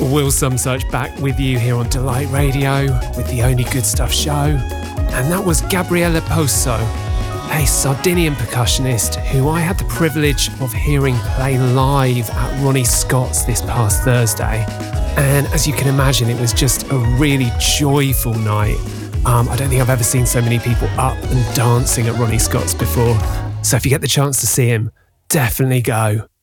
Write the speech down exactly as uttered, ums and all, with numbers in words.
Will Some Such back with you here on Delight Radio with the Only Good Stuff show. And that was Gabriele Poso, a Sardinian percussionist who I had the privilege of hearing play live at Ronnie Scott's this past Thursday. And as you can imagine, it was just a really joyful night. Um, I don't think I've ever seen so many people up and dancing at Ronnie Scott's before. So if you get the chance to see him, definitely go.